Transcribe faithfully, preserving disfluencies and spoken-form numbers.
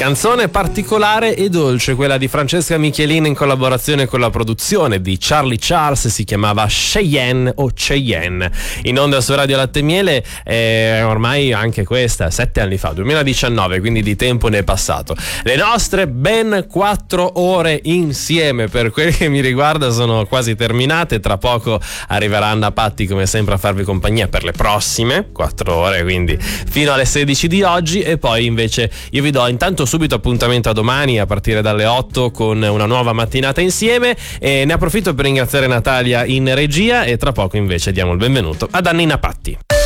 Canzone particolare e dolce, quella di Francesca Michelin in collaborazione con la produzione di Charlie Charles, si chiamava Cheyenne o Cheyenne. In onda su Radio Latte e Miele, eh, ormai anche questa, sette anni fa, duemiladiciannove, quindi di tempo ne è passato. Le nostre ben quattro ore insieme, per quel che mi riguarda, sono quasi terminate. Tra poco arriverà Anna Patti come sempre a farvi compagnia per le prossime quattro ore, quindi fino alle sedici di oggi, e poi invece io vi do intanto subito appuntamento a domani a partire dalle otto con una nuova mattinata insieme, e ne approfitto per ringraziare Natalia in regia, e tra poco invece diamo il benvenuto ad Annina Patti.